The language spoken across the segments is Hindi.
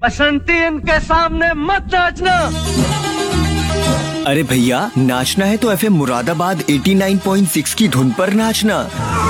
बसंती इनके सामने मत नाचना। अरे भैया, नाचना है तो एफएम मुरादाबाद 89.6 की धुन पर नाचना।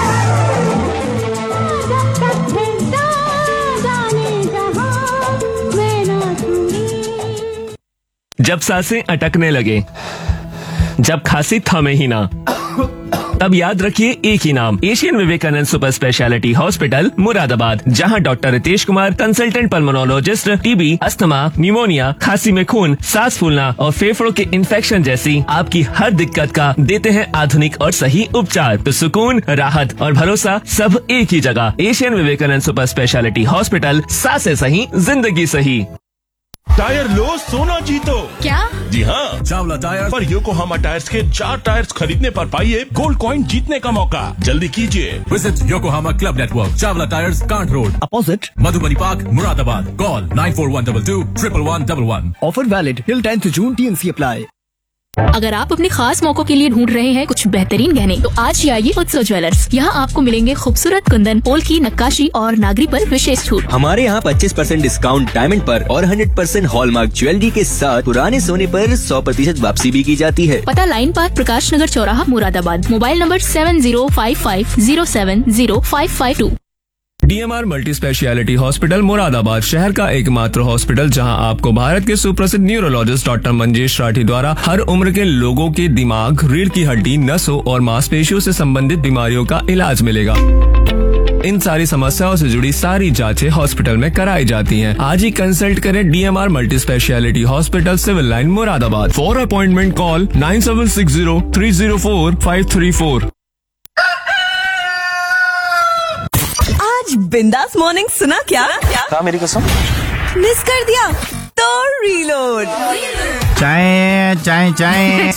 जब सांसें अटकने लगे, जब खांसी थमे ही ना, तब याद रखिए एक ही नाम, Asian Vivekananda super speciality hospital Moradabad, जहां doctor Ritesh Kumar, consultant pulmonologist, TB, asthma, pneumonia, खांसी में खून, सांस फूलना और फेफड़ों के इन्फेक्शन जैसी आपकी हर दिक्कत का देते हैं आधुनिक और सही उपचार। तो सुकून, राहत और भरोसा सब एक ही जगह। Asian Vivekananda super speciality hospital, सांसें सही, जिंदगी सही। टायर लो, सोना जीतो। क्या? जी हाँ, चावला टायर पर योकोहामा टायर्स के 4 टायर्स खरीदने पर पाइए गोल्ड कॉइन जीतने का मौका। जल्दी कीजिए। Visit Yokohama club network, Chawla tyres, can't road, opposite Madhubani park, Moradabad. Call 9412 11111। Offer valid till 10th June, TNC apply. अगर आप अपने खास मौकों के लिए ढूंढ रहे हैं कुछ बेहतरीन गहने, तो आज ही आइए उत्सव ज्वेलर्स। यहाँ आपको मिलेंगे खूबसूरत कुंदन, पोल की नक्काशी और नागरी पर विशेष छूट। हमारे यहाँ 25% डिस्काउंट डायमंड पर और 100% हॉलमार्क ज्वेलरी के साथ पुराने सोने पर 100% वापसी भी की जाती है। पता लाइन पार्क, प्रकाश नगर चौराहा, Moradabad. Mobile number 7055070552। DMR multi speciality hospital Moradabad, शहर का एकमात्र हॉस्पिटल जहां आपको भारत के सुप्रसिद्ध न्यूरोलॉजिस्ट डॉक्टर मंजेश राठी द्वारा हर उम्र के लोगों के दिमाग, रीढ़ की हड्डी, नसों और मांसपेशियों से संबंधित बीमारियों का इलाज मिलेगा। इन सारी समस्याओं से जुड़ी सारी जांचें हॉस्पिटल में कराई जाती हैं। आज ही कंसल्ट करें DMR multi speciality hospital, civil line, Moradabad. For appointment call 9760304534। बिंदास मॉर्निंग सुना क्या? मेरी कसम मिस कर दिया तो रीलोड। चाय चाय चाय।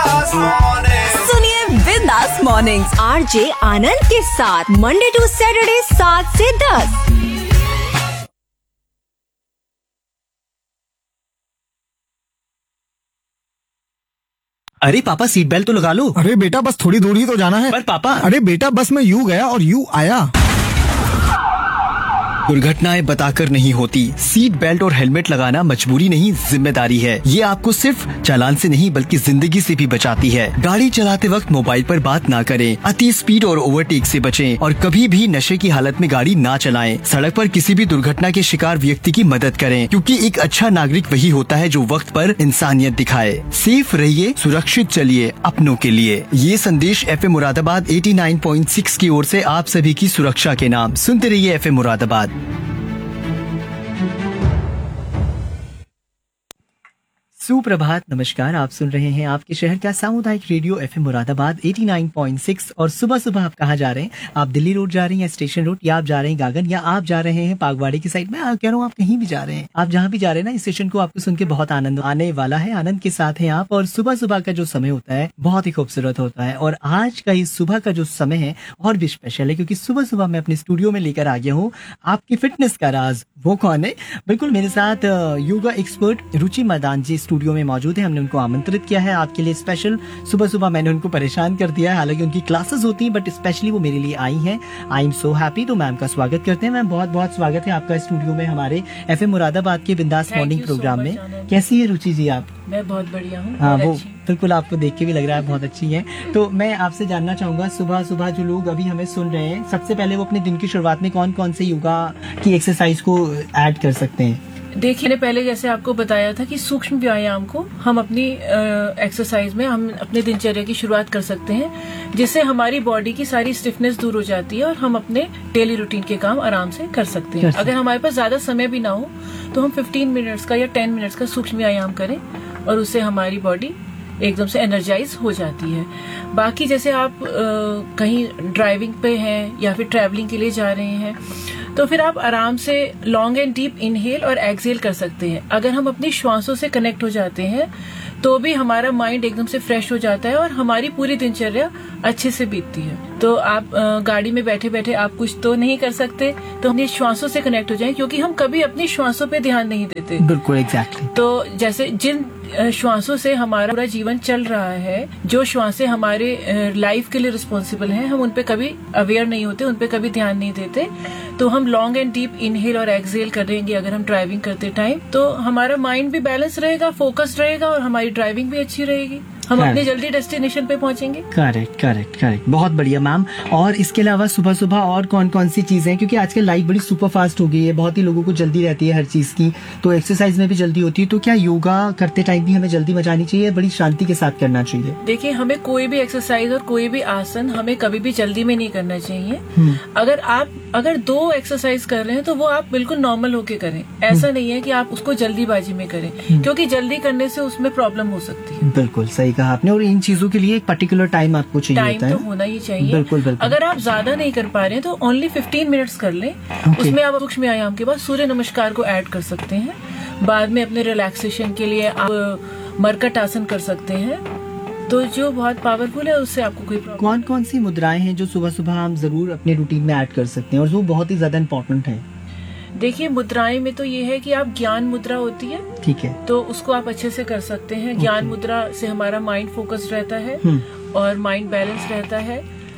सुनिए बिंदास मॉर्निंग्स RJ आनंद के साथ मंडे टू सैटरडे 7 से 10। अरे पापा, सीट बेल्ट तो लगा लो। अरे बेटा, बस थोड़ी दूर ही तो जाना है। पर पापा। अरे बेटा, बस मैं यूं गया और यूं आया। दुर्घटनाएं बताकर नहीं होती। सीट बेल्ट और हेलमेट लगाना मजबूरी नहीं, जिम्मेदारी है। ये आपको सिर्फ चालान से नहीं बल्कि जिंदगी से भी बचाती है। गाड़ी चलाते वक्त मोबाइल पर बात ना करें, अति स्पीड और ओवरटेक से बचें और कभी भी नशे की हालत में गाड़ी ना चलाएं। सड़क पर किसी भी दुर्घटना के शिकार व्यक्ति की मदद करें, क्योंकि एक अच्छा नागरिक वही होता है जो वक्त पर इंसानियत दिखाए। सेफ रहिए, सुरक्षित चलिए, अपनों के लिए। ये संदेश FM मुरादाबाद 89.6 की ओर से आप सभी की सुरक्षा के नाम। सुनते रहिए FM मुरादाबाद। सुप्रभात, नमस्कार। आप सुन रहे हैं आपके शहर का सामुदायिक रेडियो FM मुरादाबाद 89.6। और सुबह सुबह आप कहाँ जा रहे हैं? आप दिल्ली रोड जा रहे हैं या स्टेशन रोड, या आप जा रहे हैं गागन, या आप जा रहे हैं पागवाड़ी की साइड में? कह रहा हूँ आप कहीं भी जा रहे हैं, आप जहाँ भी जा रहे हैं ना, इस स्टेशन को आपको सुन के बहुत आनंद आने वाला है। आनंद के साथ हैं आप। और सुबह सुबह का जो समय होता है बहुत ही खूबसूरत होता है। और आज का इस सुबह का जो समय है और भी स्पेशल है, क्योंकि सुबह सुबह मैं अपने स्टूडियो में लेकर आ गया हूँ आपकी फिटनेस का राज। वो कौन है? बिल्कुल मेरे साथ योगा एक्सपर्ट रुचि मैदान जी स्टूडियो में मौजूद है। हमने उनको आमंत्रित किया है आपके लिए स्पेशल। सुबह सुबह मैंने उनको परेशान कर दिया है, हालांकि उनकी क्लासेस होती हैं, बट स्पेशली वो मेरे लिए आई हैं। I am so happy. तो मैम का स्वागत करते हैं। मैम, बहुत बहुत स्वागत है आपका स्टूडियो में, हमारे FM मुरादाबाद के बिंदास मॉर्निंग प्रोग्राम में। कैसी है रुचि जी आप? मैं बहुत बढ़िया हूँ। हाँ, वो बिल्कुल आपको देख के भी लग रहा है बहुत अच्छी है। तो मैं आपसे जानना चाहूंगा, सुबह सुबह जो लोग अभी हमें सुन रहे हैं, सबसे पहले वो अपने दिन की शुरुआत में कौन कौन से योगा की एक्सरसाइज को ऐड कर सकते हैं? देखिए, ने पहले जैसे आपको बताया था कि सूक्ष्म व्यायाम को हम अपनी एक्सरसाइज में, हम अपने दिनचर्या की शुरुआत कर सकते हैं, जिससे हमारी बॉडी की सारी स्टिफनेस दूर हो जाती है और हम अपने डेली रूटीन के काम आराम से कर सकते हैं। अगर हमारे पास ज्यादा समय भी ना हो तो हम 15 मिनट्स का या 10 मिनट्स का सूक्ष्म व्यायाम करें और उससे हमारी बॉडी एकदम से एनर्जाइज हो जाती है। बाकी जैसे आप कहीं ड्राइविंग पे हैं या फिर ट्रैवलिंग के लिए जा रहे हैं, तो फिर आप आराम से लॉन्ग एंड डीप इनहेल और एक्सहेल कर सकते हैं। अगर हम अपनी श्वासों से कनेक्ट हो जाते हैं तो भी हमारा माइंड एकदम से फ्रेश हो जाता है और हमारी पूरी दिनचर्या अच्छे से बीतती है। तो आप गाड़ी में बैठे बैठे आप कुछ तो नहीं कर सकते, तो हम श्वासों से कनेक्ट हो जाएं, क्योंकि हम कभी अपनी श्वासों पे ध्यान नहीं देते। बिल्कुल एग्जैक्टली। तो जैसे जिन श्वासों से हमारा पूरा जीवन चल रहा है, जो श्वासें हमारे लाइफ के लिए रिस्पॉन्सिबल हैं, हम उन पे कभी अवेयर नहीं होते, उन पे कभी ध्यान नहीं देते। तो हम लॉन्ग एंड डीप इनहेल और एक्सहेल करेंगे अगर हम ड्राइविंग करते टाइम, तो हमारा माइंड भी बैलेंस रहेगा, फोकस्ड रहेगा और हमारी ड्राइविंग भी अच्छी रहेगी। हम अपने जल्दी डेस्टिनेशन पे पहुंचेंगे। करेक्ट करेक्ट करेक्ट, बहुत बढ़िया मैम। और इसके अलावा सुबह सुबह और कौन कौन सी चीजें हैं, क्योंकि आजकल लाइफ बड़ी सुपर फास्ट हो गई है, बहुत ही लोगों को जल्दी रहती है हर चीज की, तो एक्सरसाइज में भी जल्दी होती है, तो क्या योगा करते टाइम भी हमें जल्दी मचानी चाहिए, बड़ी शांति के साथ करना चाहिए? देखिए, हमें कोई भी एक्सरसाइज और कोई भी आसन हमें कभी भी जल्दी में नहीं करना चाहिए। अगर 2 एक्सरसाइज कर रहे हैं तो वो आप बिल्कुल नॉर्मल होके करें, ऐसा नहीं है कि आप उसको जल्दीबाजी में करें, क्योंकि जल्दी करने से उसमें प्रॉब्लम हो सकती है। बिल्कुल सही कहा आपने। और इन चीजों के लिए एक पर्टिकुलर टाइम आपको चाहिए होता है। टाइम तो होना ही चाहिए। बिल्कुल बिल्कुल। अगर आप ज्यादा नहीं कर पा रहे हैं तो ओनली 15 मिनट्स कर लें। उसमें आप सूक्ष्म व्यायाम के बाद सूर्य नमस्कार को ऐड कर सकते हैं। बाद में अपने रिलैक्सेशन के लिए आप मरकट आसन कर सकते हैं, तो जो बहुत पावरफुल है, उससे आपको कोई प्रॉब्लम। कौन कौन सी मुद्राएं हैं जो सुबह सुबह हम जरूर अपने रूटीन में ऐड कर सकते हैं और जो बहुत ही ज्यादा इम्पोर्टेंट है? देखिए, मुद्राएं में तो ये है कि आप ज्ञान मुद्रा होती है, ठीक है, तो उसको आप अच्छे से कर सकते हैं। ज्ञान मुद्रा से हमारा माइंड फोकस्ड रहता है और माइंड बैलेंस रहता है।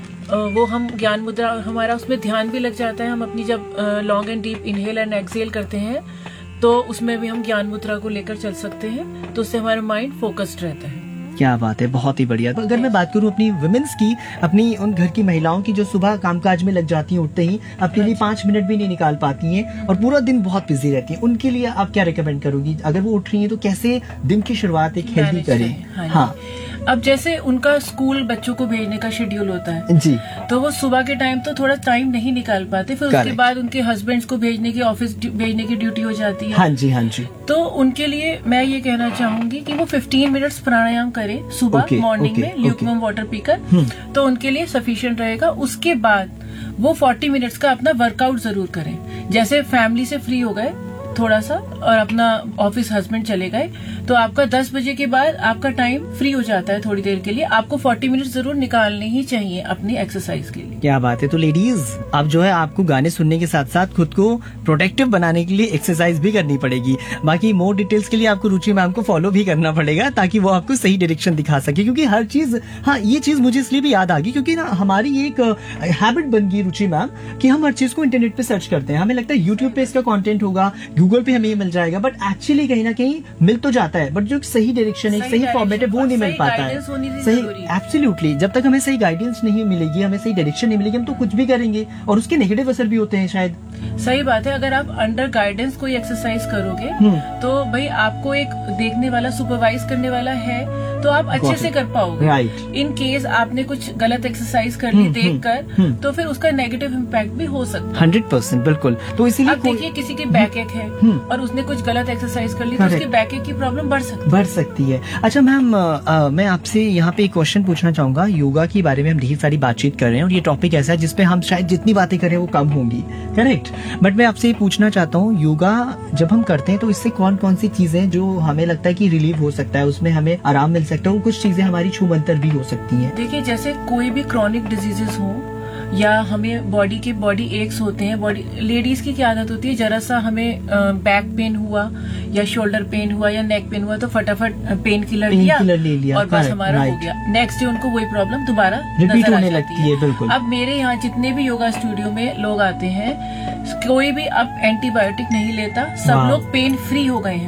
वो हम ज्ञान मुद्रा, हमारा उसमें ध्यान भी लग जाता है। हम अपनी जब long and deep inhale and exhale करते हैं तो उसमें भी हम ज्ञान मुद्रा को लेकर चल सकते हैं, तो उससे हमारा माइंड फोकस्ड रहता है। क्या बात है, बहुत ही बढ़िया। अगर मैं बात करूं अपनी वुमेन्स की, अपनी उन घर की महिलाओं की जो सुबह कामकाज में लग जाती हैं, उठते ही अपने लिए 5 मिनट भी नहीं निकाल पाती हैं और पूरा दिन बहुत बिजी रहती हैं, उनके लिए आप क्या रिकमेंड करोगी? अगर वो उठ रही हैं तो कैसे दिन की शुरुआत एक हेल्दी करें? हाँ, अब जैसे उनका स्कूल बच्चों को भेजने का शेड्यूल होता है जी, तो वो सुबह के टाइम तो थोड़ा टाइम नहीं निकाल पाते, फिर उसके बाद उनके हस्बैंड्स को भेजने की, ऑफिस भेजने की ड्यूटी हो जाती है। हाँ जी हाँ जी। तो उनके लिए मैं ये कहना चाहूंगी कि वो 15 मिनट्स प्राणायाम करें सुबह मॉर्निंग में, ल्यूकवार्म वाटर पीकर, तो उनके लिए सफिशिएंट रहेगा। उसके बाद वो 40 मिनट्स का अपना वर्कआउट जरूर करें। जैसे फैमिली से फ्री हो गए थोड़ा सा और अपना ऑफिस हस्बैंड चले गए, तो आपका 10 बजे के बाद आपका टाइम फ्री हो जाता है थोड़ी देर के लिए। आपको 40 मिनट जरूर निकालने ही चाहिए अपनी एक्सरसाइज के लिए। क्या बात है। तो लेडीज, अब जो है आपको गाने सुनने के साथ साथ खुद को प्रोटेक्टिव बनाने के लिए एक्सरसाइज भी करनी पड़ेगी। बाकी मोर डिटेल्स के लिए आपको रुचि मैम को फॉलो भी करना पड़ेगा ताकि वो आपको सही डायरेक्शन दिखा सके, क्योंकि हर चीज, हाँ ये चीज मुझे इसलिए भी याद आ गई क्योंकि ना हमारी एक हैबिट बन गई रुचि मैम कि हम हर चीज को इंटरनेट पे सर्च करते हैं। हमें लगता है यूट्यूब पे इसका कंटेंट होगा, गूगल पे हमें ये मिल जाएगा, बट एक्चुअली कहीं ना कहीं मिल तो जाता है, बट जो सही डायरेक्शन है, सही फॉर्मेट है, वो नहीं मिल पाता है। सही, एब्सोल्युटली। जब तक हमें सही गाइडेंस नहीं मिलेगी, हमें सही डायरेक्शन नहीं मिलेगी, हम तो कुछ भी करेंगे और उसके नेगेटिव असर भी होते हैं शायद। सही बात है। अगर आप अंडर गाइडेंस कोई एक्सरसाइज करोगे तो भाई आपको एक देखने वाला, सुपरवाइज करने वाला है, तो आप अच्छे से कर पाओगे। राइट। इन केस आपने कुछ गलत एक्सरसाइज कर ली देखकर, तो फिर उसका नेगेटिव इम्पैक्ट भी हो सकता है। 100% बिल्कुल। तो इसीलिए अब देखिए, किसी की बैक एक है और उसने कुछ गलत एक्सरसाइज कर ली, तो उसकी बैक एक की प्रॉब्लम बढ़ सकती है। अच्छा मैम, मैं आपसे यहाँ पे एक क्वेश्चन पूछना चाहूंगा। योगा के बारे में हम ढेर सारी बातचीत कर रहे हैं और ये टॉपिक ऐसा है जिसपे हम शायद जितनी बातें करें वो कम होंगी, करेक्ट? बट मैं आपसे ये पूछना चाहता हूँ, योगा जब हम करते हैं तो इससे कौन कौन सी चीजें जो हमें लगता है कि रिलीव हो सकता है, उसमें हमें आराम मिल सकता है, और कुछ चीजें हमारी छूमंतर भी हो सकती हैं? देखिए, जैसे कोई भी क्रॉनिक डिजीजेस हो या हमें बॉडी एक्स होते हैं, लेडीज की क्या आदत होती है, जरा सा हमें बैक पेन हुआ या शोल्डर पेन हुआ या नेक पेन हुआ तो फटाफट पेन किलर ले लिया और बस हमारा हो गया। नेक्स्ट डे उनको वही प्रॉब्लम दोबारा रिपीट होने लगती है। बिल्कुल। अब मेरे यहाँ जितने भी योगा स्टूडियो में लोग आते हैं, कोई भी अब एंटीबायोटिक नहीं लेता, सब लोग पेन फ्री हो गए हैं।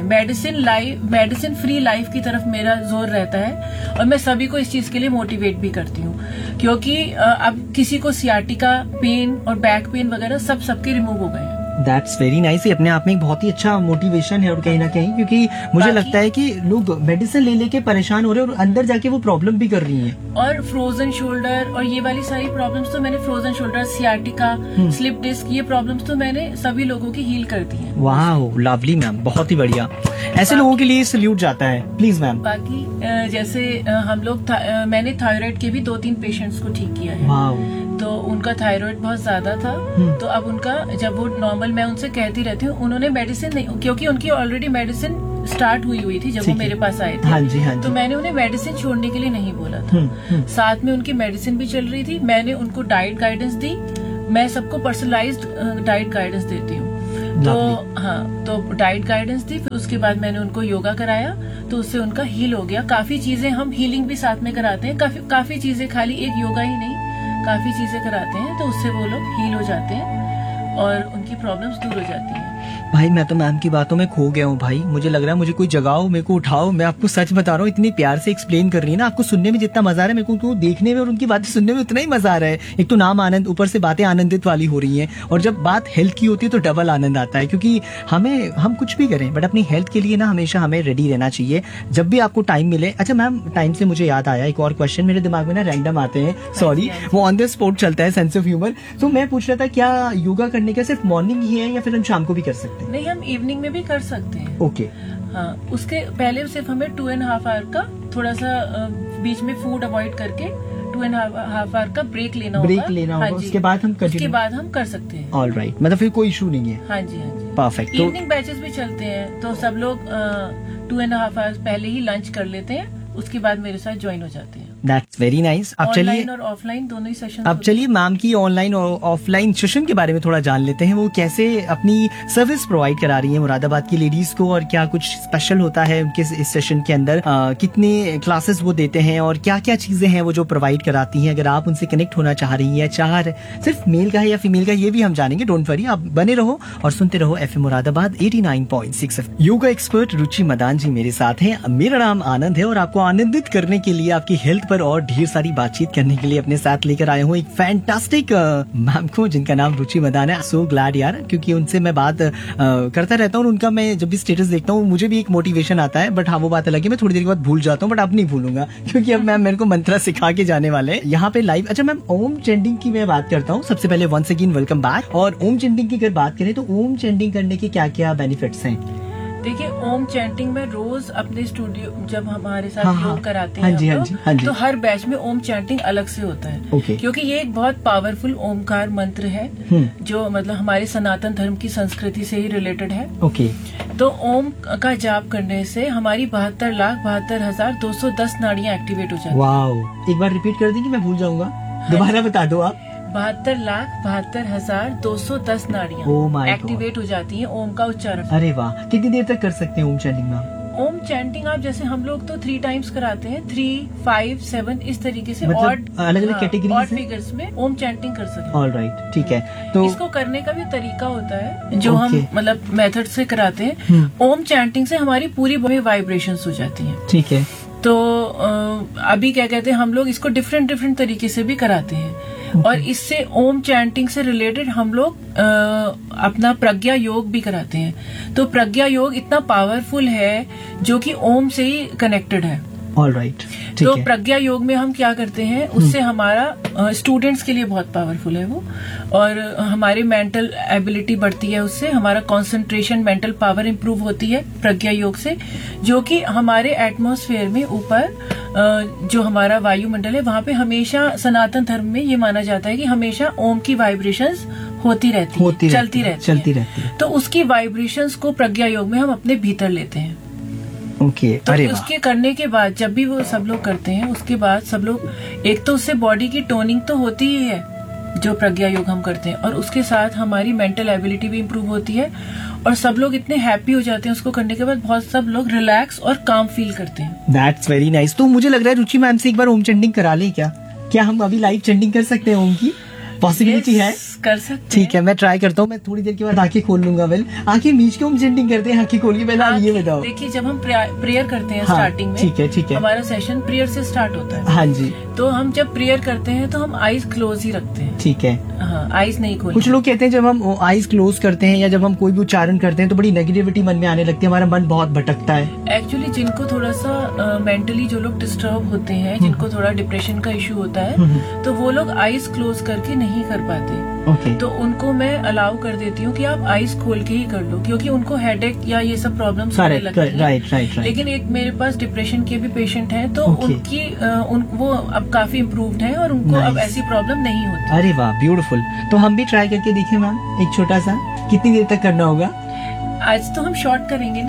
मेडिसिन फ्री लाइफ की तरफ मेरा जोर रहता है और मैं सभी को इस चीज के लिए मोटिवेट भी करती हूँ, क्योंकि अब किसी को सियाटिका पेन और बैक पेन वगैरह सबके रिमूव हो गए हैं। That's very nice. ये अपने आप में एक बहुत ही अच्छा मोटिवेशन है और कहीं ना कहीं, क्योंकि मुझे लगता है कि लोग मेडिसिन ले लेके परेशान हो रहे हैं और अंदर जाके वो प्रॉब्लम भी कर रही हैं। और फ्रोजन शोल्डर और ये वाली सारी प्रॉब्लम्स तो मैंने, frozen shoulder, sciatica, slip disc, ये प्रॉब्लम्स तो मैंने सभी लोगों की हील कर दी है। वाह, लवली मैम, बहुत ही बढ़िया। ऐसे लोगों के लिए सल्यूट जाता है, प्लीज मैम। बाकी जैसे हम लोग, मैंने थायराइड के भी 2-3 पेशेंट्स को ठीक किया है। तो उनका थायराइड बहुत ज्यादा था, तो अब उनका, जब वो नॉर्मल, मैं उनसे कहती रहती हूँ, उन्होंने मेडिसिन नहीं, क्योंकि उनकी ऑलरेडी मेडिसिन स्टार्ट हुई थी जब ठीक वो है। मेरे पास आए थे। हाँ जी, हाँ जी। तो मैंने उन्हें मेडिसिन छोड़ने के लिए नहीं बोला था। साथ में उनकी मेडिसिन भी चल रही थी। मैंने उनको डाइट गाइडेंस दी। मैं सबको पर्सनलाइज्ड डाइट गाइडेंस देती हूँ। तो हाँ, तो डाइट गाइडेंस दी। फिर उसके बाद मैंने उनको योगा कराया, तो उससे उनका हील हो गया। काफी चीजें हम हीलिंग भी साथ में कराते हैं। काफी चीजें, खाली एक योगा ही नहीं, काफी चीजें कराते हैं। तो उससे वो लोग हील हो जाते हैं और उनकी प्रॉब्लम्स दूर हो जाती हैं। भाई मैं तो मैम की बातों में खो गया हूँ भाई। मुझे लग रहा है मुझे कोई जगाओ, मेरे को उठाओ। मैं आपको सच बता रहा हूँ, इतनी प्यार से एक्सप्लेन कर रही है ना। आपको सुनने में जितना मजा आ रहा है, मेरे को उनको देखने में और उनकी बातें सुनने में उतना ही मजा आ रहा है। एक तो नाम आनंद, ऊपर से बातें आनंदित वाली हो रही हैं, और जब बात हेल्थ की होती है तो डबल आनंद आता है। क्योंकि हम कुछ भी करें बट अपनी हेल्थ के लिए ना हमेशा हमें रेडी रहना चाहिए जब भी आपको टाइम मिले। अच्छा मैम, टाइम से मुझे याद आया एक और क्वेश्चन, मेरे दिमाग में ना रैंडम आते हैं, सॉरी, वो ऑन द स्पॉट चलता है, सेंस ऑफ ह्यूमर। तो मैं पूछ रहा था, क्या योगा करने का सिर्फ मॉर्निंग ही है या फिर हम शाम को भी कर सकते हैं? नहीं, हम इवनिंग में भी कर सकते हैं। ओके। हाँ, उसके पहले सिर्फ हमें 2.5 आवर का थोड़ा सा बीच में फूड अवॉइड करके 2.5 आवर का ब्रेक लेना होगा। हाँ जी। उसके बाद हम उसके बाद हम कर सकते हैं। ऑल राइट, मतलब फिर कोई इशू नहीं है। हाँ जी, हाँ जी। परफेक्ट। तो इवनिंग बैचेस भी चलते हैं, तो सब लोग 2.5 आवर्स पहले ही लंच कर लेते हैं, उसके बाद मेरे साथ ज्वाइन हो जाते हैं। That's very nice. अब चलिए, ऑनलाइन और ऑफलाइन दोनों ही सेशन। अब चलिए मैम की ऑनलाइन और ऑफलाइन सेशन के बारे में थोड़ा जान लेते हैं। वो कैसे अपनी सर्विस प्रोवाइड करा रही है मुरादाबाद की लेडीज को, और क्या कुछ स्पेशल होता है उनके इस सेशन के अंदर, कितने क्लासेस वो देते हैं और क्या क्या चीजें हैं वो जो प्रोवाइड कराती हैं। अगर आप उनसे कनेक्ट होना चाह रही है, सिर्फ मेल का है या फीमेल का, ये भी हम जानेंगे। डोंट वरी, आप बने रहो और सुनते रहो FM मुरादाबाद 89.6। योगा एक्सपर्ट रुचि मदान जी मेरे साथ हैं। मेरा नाम आनंद है और आपको आनंदित करने के लिए, आपकी हेल्थ पर और ढेर सारी बातचीत करने के लिए अपने साथ लेकर आया हूँ एक फैंटास्टिक मैम को, जिनका नाम रुचि मदान है। सो ग्लैड यार, क्योंकि उनसे मैं बात करता रहता हूँ और उनका मैं जब भी स्टेटस देखता हूँ मुझे भी एक मोटिवेशन आता है। बट हाँ, वो बात अलग है, मैं थोड़ी देर के बाद भूल जाता हूँ, बट अब नहीं भूलूंगा क्योंकि अब मैम मेरे को मंत्र सिखा के जाने वाले हैं यहाँ पे लाइव। अच्छा मैम, ओम चैंटिंग की मैं बात करता हूँ। सबसे पहले वंस अगेन वेलकम बैक। और ओम चैंटिंग की अगर बात करें तो ओम चैंटिंग करने के क्या क्या बेनिफिट्स हैं? देखिए, ओम चैंटिंग में रोज अपने स्टूडियो जब हमारे साथ हाँ, योग कराते हाँ हैं जी, हम हाँ लोग, जी, हाँ जी। तो हर बैच में ओम चैंटिंग अलग से होता है। ओके। क्योंकि ये एक बहुत पावरफुल ओमकार मंत्र है, जो मतलब हमारे सनातन धर्म की संस्कृति से ही रिलेटेड है। ओके। तो ओम का जाप करने से हमारी 72,72,210 नाड़ियां एक्टिवेट हो जाती हैं। वाओ, एक बार रिपीट कर देंगे, मैं भूल जाऊंगा, दोबारा बता दो आप। 72,72,210 Oh नाड़ियां my एक्टिवेट हो जाती हैं ओम का उच्चारण। अरे वाह, कितनी देर तक कर सकते हैं ओम चैंटिंग मैम? ओम चैंटिंग आप जैसे हम लोग तो 3 टाइम्स कराते हैं, 3, 5, 7 इस तरीके से मतलब ऑड अलग-अलग categories ऑड हैं? फिगर्स में ओम चैंटिंग कर सकते हैं। ऑल राइट, ठीक है। तो इसको करने का भी तरीका होता है जो हम Okay. मतलब मेथड से कराते हैं। ओम चैंटिंग से हमारी पूरी बॉडी में वाइब्रेशंस हो जाती हैं। ठीक है। तो अभी क्या कहते हैं, हम लोग इसको डिफरेंट तरीके से भी कराते हैं। और इससे ओम चैंटिंग से रिलेटेड हम लोग अपना प्रज्ञा योग भी कराते हैं। तो प्रज्ञा योग इतना पावरफुल है जो कि ओम से ही कनेक्टेड है। ऑल राइट, ठीक तो है। प्रज्ञा योग में हम क्या करते हैं, उससे हमारा स्टूडेंट्स के लिए बहुत पावरफुल है वो, और हमारी मेंटल एबिलिटी बढ़ती है उससे, हमारा कंसंट्रेशन, मेंटल पावर इंप्रूव होती है प्रज्ञा योग से, जो कि हमारे एटमॉस्फेयर में ऊपर जो हमारा वायुमंडल है वहां पे हमेशा सनातन धर्म में ये माना जाता है कि हमेशा ओम की वाइब्रेशंस होती रहती है, चलती रहती है। तो उसकी वाइब्रेशंस को प्रज्ञा योग में हम अपने भीतर लेते हैं। ओके। तो अरे उसके करने के बाद जब भी वो सब लोग करते हैं, उसके बाद सब लोग, एक तो उससे बॉडी की टोनिंग तो होती ही है जो प्रज्ञा योग हम करते हैं, और उसके साथ हमारी मेंटल एबिलिटी भी इम्प्रूव होती है, और सब लोग इतने हैप्पी हो जाते हैं उसको करने के बाद, बहुत सब लोग रिलैक्स और काम फील करते हैं। That's very nice. तो मुझे लग रहा है रुचि मैम से एक बार ओम चैंटिंग करा लें क्या हम अभी लाइव चैंटिंग कर सकते हैं ओम की? पॉसिबिलिटी है? कर सकते हैं। ठीक है, मैं ट्राई करता हूँ। मैं थोड़ी देर के बाद आंखें खोल लूंगा। वेल, आंखें मीच के ओम चैंटिंग करते हैं, आंखें खोल के? पहले आप ये बताओ। देखिए, जब हम प्रेयर करते हैं हाँ, स्टार्टिंग में, ठीक है। हमारा सेशन प्रेयर से स्टार्ट होता है। हाँ जी। तो हम जब प्रेयर करते हैं तो हम आईज क्लोज ही रखते हैं। ठीक है। हाँ, आईज नहीं खोलते। कुछ लोग कहते हैं जब हम आईज क्लोज करते हैं या जब हम कोई भी उच्चारण करते हैं तो बड़ी नेगेटिविटी मन में आने लगती है, हमारा मन बहुत भटकता है। एक्चुअली जिनको थोड़ा सा मेंटली जो लोग डिस्टर्ब होते हैं, जिनको थोड़ा डिप्रेशन का इश्यू होता है, तो वो लोग आईज क्लोज करके नहीं कर पाते। ओके। तो उनको मैं अलाउ कर देती हूँ कि आप आईज खोल के ही कर लो, क्योंकि उनको हेडेक या ये सब प्रॉब्लम्स होने लगती है। राइट। लेकिन एक मेरे पास डिप्रेशन के भी पेशेंट हैं, तो उनकी वो अब काफी इम्प्रूव्ड हैं और उनको अब ऐसी प्रॉब्लम नहीं होती। अरे वाह, ब्यूटीफुल। तो हम भी ट्राई करके देखें मैम, एक छोटा सा, कितनी देर तक करना होगा? आज तो हम शॉर्ट करेंगे ना।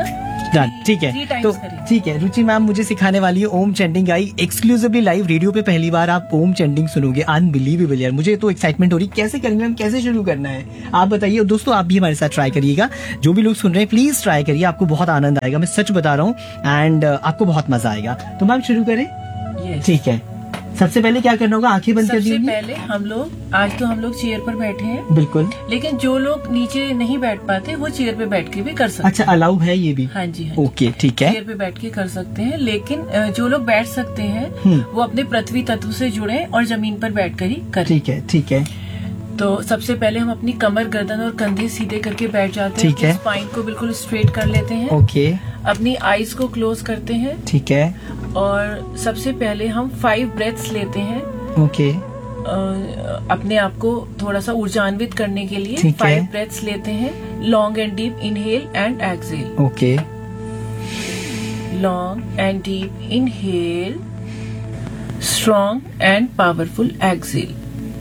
डन, ठीक है। 3 times तो करेंगे। ठीक है, रुचि मैम मुझे सिखाने वाली है ओम चैंटिंग आई एक्सक्लूसिवली लाइव रेडियो पे। पहली बार आप ओम चैंटिंग सुनोगे, अनबिलीवेबल यार, मुझे तो एक्साइटमेंट हो रही। कैसे करेंगे मैम, कैसे शुरू करना है आप बताइए। और दोस्तों आप भी हमारे साथ ट्राई करिएगा, जो भी लोग सुन रहे हैं प्लीज ट्राई करिए, आपको बहुत आनंद आएगा, मैं सच बता रहा हूँ, एंड आपको बहुत मजा आएगा। तो मैम शुरू करें। Yes. ठीक है, सबसे पहले क्या करना होगा, आंखें बंद कर सबसे दीजिए। पहले आज तो हम लोग चेयर पर बैठे हैं, बिल्कुल। लेकिन जो लोग नीचे नहीं बैठ पाते वो चेयर पे बैठ के भी कर सकते अच्छा, अलाउ है ये भी? हैं। हाँ जी, हाँ जी। ओके, ठीक है। चेयर पे बैठ के कर सकते हैं, लेकिन जो लोग बैठ सकते हैं वो अपने पृथ्वी तत्व से जुड़े और जमीन पर बैठ कर ही करें। ठीक है, ठीक है। तो सबसे पहले हम अपनी कमर, गर्दन और कंधे सीधे करके बैठ जाते हैं। ठीक है। स्पाइन को बिल्कुल स्ट्रेट कर लेते हैं। ओके, अपनी आईज को क्लोज करते हैं ठीक है। और सबसे पहले हम 5 ब्रेथ्स लेते हैं। ओके, अपने आप को थोड़ा सा ऊर्जान्वित करने के लिए ठीक है। 5 ब्रेथ्स लेते हैं। Long and deep inhale and exhale. Okay, long and deep inhale, strong and powerful exhale.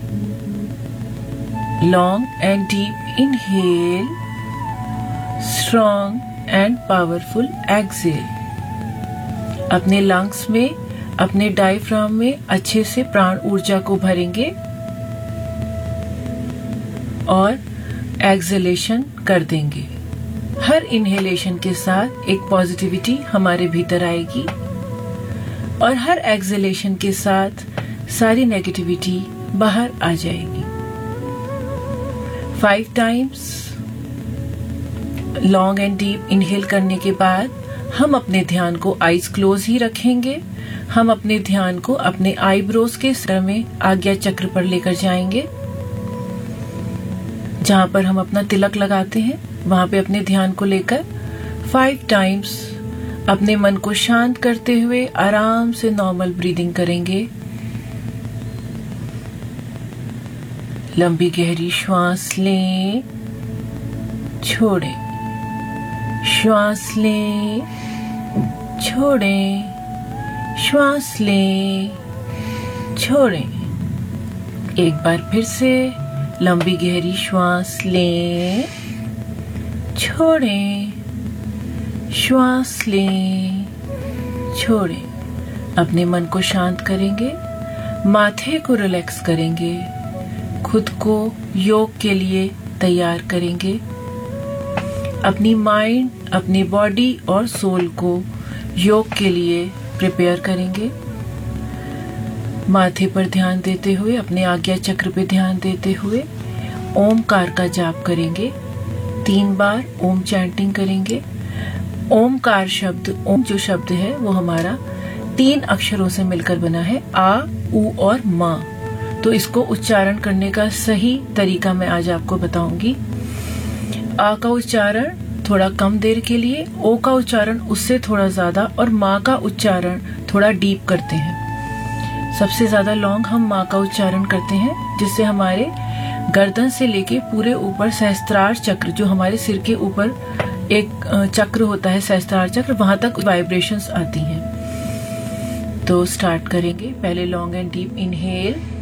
Long and deep inhale, strong and powerful exhale. अपने लंग्स में, अपने डायफ्राम में अच्छे से प्राण ऊर्जा को भरेंगे और एक्सहेलेशन कर देंगे। हर इनहेलेशन के साथ एक पॉजिटिविटी हमारे भीतर आएगी और हर एक्सहेलेशन के साथ सारी नेगेटिविटी बाहर आ जाएगी। 5 times long and deep inhale करने के बाद हम अपने ध्यान को आईज क्लोज ही रखेंगे। हम अपने ध्यान को अपने आईब्रोज के सिर में आज्ञा चक्र पर लेकर जाएंगे, जहां पर हम अपना तिलक लगाते हैं। वहां पे अपने ध्यान को लेकर 5 टाइम्स अपने मन को शांत करते हुए आराम से नॉर्मल ब्रीदिंग करेंगे। लंबी गहरी श्वास लें, छोड़ें, श्वास लें, छोड़ें, श्वास लें, छोड़ें। एक बार फिर से लंबी गहरी श्वास लें, छोड़ें, श्वास लें, छोड़ें। अपने मन को शांत करेंगे, माथे को रिलैक्स करेंगे, खुद को योग के लिए तैयार करेंगे। अपनी माइंड, अपनी बॉडी और सोल को योग के लिए प्रिपेयर करेंगे। माथे पर ध्यान देते हुए, अपने आज्ञा चक्र पे ध्यान देते हुए ओमकार का जाप करेंगे। 3 बार ओम चैंटिंग करेंगे। ओमकार शब्द, ओम जो शब्द है वो हमारा 3 अक्षरों से मिलकर बना है, आ, उ और मा। तो इसको उच्चारण करने का सही तरीका मैं आज आपको बताऊंगी। आ का उच्चारण थोड़ा कम देर के लिए, ओ का उच्चारण उससे थोड़ा ज्यादा और माँ का उच्चारण थोड़ा डीप करते हैं। सबसे ज्यादा लॉन्ग हम माँ का उच्चारण करते हैं, जिससे हमारे गर्दन से लेके पूरे ऊपर सहस्त्रार चक्र, जो हमारे सिर के ऊपर एक चक्र होता है सहस्त्रार चक्र, वहां तक वाइब्रेशंस आती हैं। तो स्टार्ट करेंगे। पहले लॉन्ग एंड डीप इनहेल,